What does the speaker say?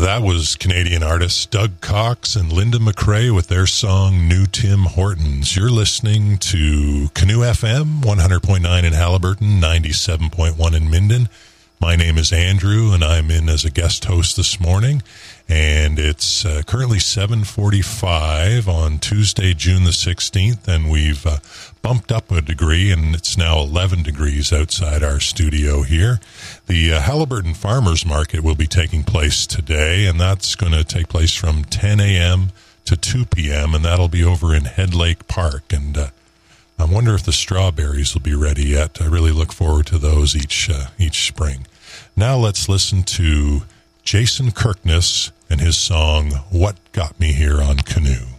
That was Canadian artists Doug Cox and Linda McRae with their song New Tim Hortons. You're listening to Canoe FM, 100.9 in Haliburton, 97.1 in Minden. My name is Andrew, and I'm in as a guest host this morning. And it's currently 7:45 on Tuesday, June the 16th, and we've bumped up a degree, and it's now 11 degrees outside our studio here. The Haliburton Farmers Market will be taking place today, and that's going to take place from 10 a.m. to 2 p.m., and that'll be over in Head Lake Park. And I wonder if the strawberries will be ready yet. I really look forward to those each spring. Now let's listen to Jason Kirkness and his song, What Got Me Here on Canoe.